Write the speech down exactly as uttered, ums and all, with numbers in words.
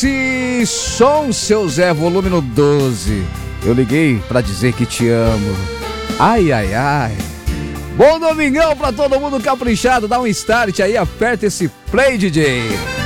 Esse som, seu Zé, volume no doze. Eu liguei pra dizer que te amo. Ai, ai, ai. Bom domingão pra todo mundo caprichado. Dá um start aí, aperta esse play, D J.